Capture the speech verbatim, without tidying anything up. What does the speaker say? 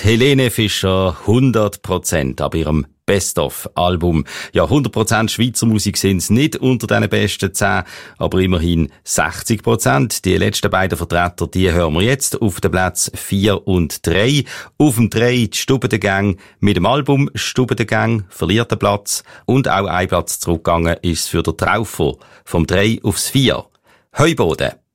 Helene Fischer, hundert Prozent ab ihrem Best-of-Album. Ja, hundert Prozent Schweizer Musik sind's nicht unter den besten zehn, aber immerhin sechzig Prozent. Die letzten beiden Vertreter, die hören wir jetzt auf den Plätzen vier und drei. Auf dem drei die Stube der Gang mit dem Album Stube der Gang, verliert den Platz. Und auch ein Platz zurückgegangen ist für den Traufer vom drei aufs vier. Heuboden.